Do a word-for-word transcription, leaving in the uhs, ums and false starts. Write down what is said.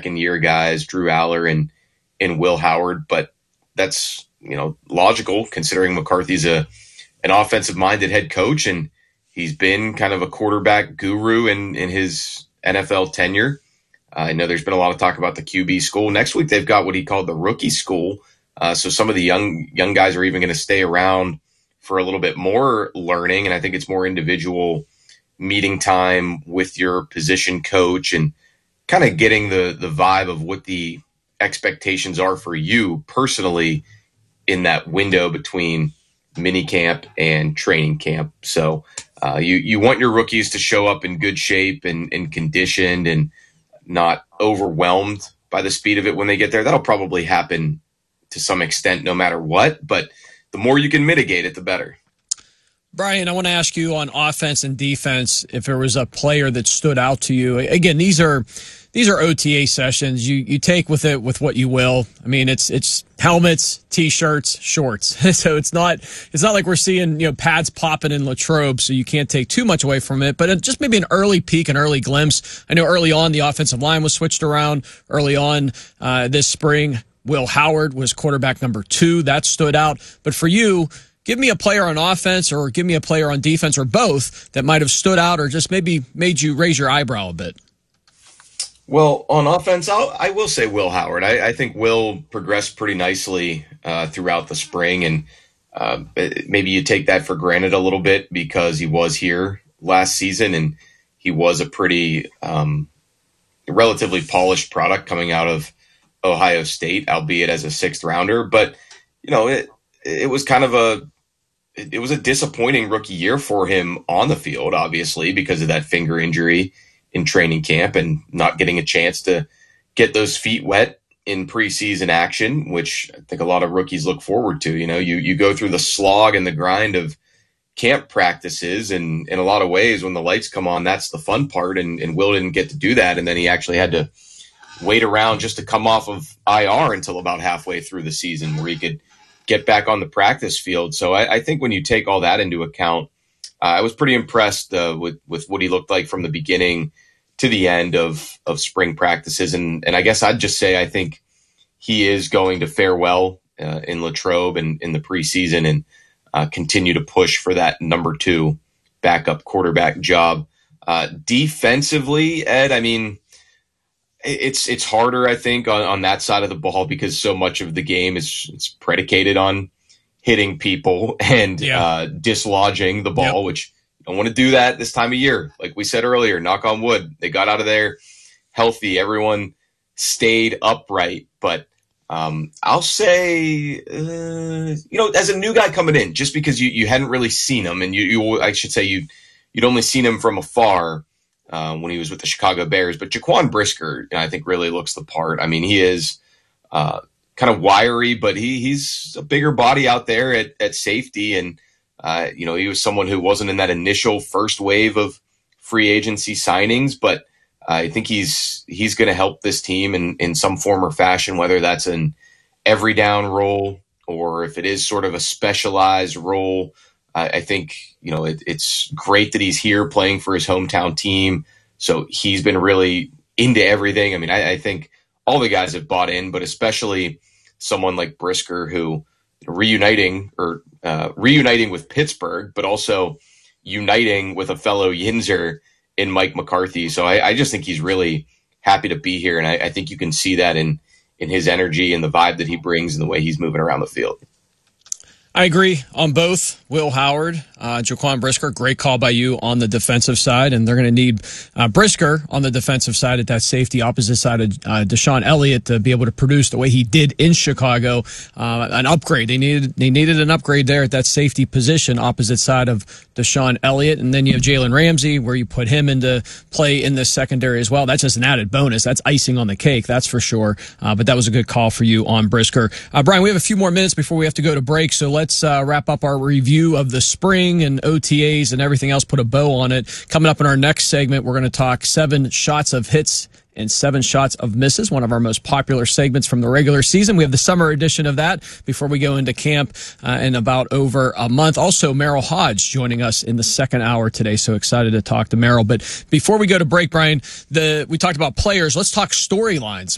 second-year guys, Drew Aller and and Will Howard. But that's, you know, logical considering McCarthy's a an offensive-minded head coach, and he's been kind of a quarterback guru in, in his N F L tenure. Uh, I know there's been a lot of talk about the Q B school. Next week, they've got what he called the rookie school. Uh, so some of the young young guys are even going to stay around for a little bit more learning, and I think it's more individual meeting time with your position coach and kind of getting the the vibe of what the expectations are for you personally in that window between mini camp and training camp. So uh, you you want your rookies to show up in good shape and, and conditioned and not overwhelmed by the speed of it when they get there. That'll probably happen to some extent no matter what, but the more you can mitigate it, the better. Brian, I want to ask you on offense and defense if there was a player that stood out to you. Again, these are these are O T A sessions. You you take with it with what you will. I mean, it's it's helmets, t-shirts, shorts. So it's not it's not like we're seeing, you know, pads popping in Latrobe, so you can't take too much away from it. But just maybe an early peek, an early glimpse. I know early on the offensive line was switched around. Early on uh, this spring, Will Howard was quarterback number two. That stood out. But for you, give me a player on offense or give me a player on defense or both that might have stood out or just maybe made you raise your eyebrow a bit. Well, on offense, I'll, I will say Will Howard. I, I think Will progressed pretty nicely uh, throughout the spring, and uh, maybe you take that for granted a little bit because he was here last season and he was a pretty um, relatively polished product coming out of Ohio State, albeit as a sixth rounder. But, you know, it it was kind of a it was a disappointing rookie year for him on the field, obviously, because of that finger injury in training camp and not getting a chance to get those feet wet in preseason action, which I think a lot of rookies look forward to. You know, you you go through the slog and the grind of camp practices, and in a lot of ways, when the lights come on, that's the fun part. And, and Will didn't get to do that, and then he actually had to wait around just to come off of I R until about halfway through the season where he could get back on the practice field. So I, I think when you take all that into account, uh, I was pretty impressed uh, with, with what he looked like from the beginning to the end of, of spring practices. And, and I guess I'd just say I think he is going to fare well uh, in Latrobe and in the preseason and uh, continue to push for that number two backup quarterback job. Uh, defensively, Ed, I mean, It's it's harder, I think, on, on that side of the ball because so much of the game is it's predicated on hitting people and yeah. uh, dislodging the ball, yep. which you don't want to do that this time of year. Like we said earlier, knock on wood, they got out of there healthy. Everyone stayed upright. But um, I'll say, uh, you know, as a new guy coming in, just because you, you hadn't really seen him, and you, you I should say you you'd only seen him from afar. Uh, when he was with the Chicago Bears. But Jaquan Brisker, I think, really looks the part. I mean, he is uh, kind of wiry, but he he's a bigger body out there at, at safety. And, uh, you know, he was someone who wasn't in that initial first wave of free agency signings, but I think he's he's going to help this team in, in some form or fashion, whether that's an every down role or if it is sort of a specialized role. I think, you know, it, it's great that he's here playing for his hometown team. So he's been really into everything. I mean, I, I think all the guys have bought in, but especially someone like Brisker who reuniting or uh, reuniting with Pittsburgh, but also uniting with a fellow Yinzer in Mike McCarthy. So I, I just think he's really happy to be here. And I, I think you can see that in, in his energy and the vibe that he brings and the way he's moving around the field. I agree on both. Will Howard, uh, Jaquan Brisker, great call by you on the defensive side, and they're going to need uh, Brisker on the defensive side at that safety opposite side of uh, Deshaun Elliott to be able to produce the way he did in Chicago. Uh, an upgrade. They needed they needed an upgrade there at that safety position opposite side of Deshaun Elliott, and then you have Jalen Ramsey where you put him into play in the secondary as well. That's just an added bonus. That's icing on the cake, that's for sure. Uh, but that was a good call for you on Brisker. Uh, Brian, we have a few more minutes before we have to go to break, so let's uh, wrap up our review of the spring and O T As and everything else, put a bow on it. Coming up in our next segment, we're going to talk seven shots of hits and seven shots of misses, one of our most popular segments from the regular season. We have the summer edition of that before we go into camp uh, in about over a month. Also, Merrill Hodge joining us in the second hour today, so excited to talk to Merrill. But before we go to break, Brian, the we talked about players. Let's talk storylines.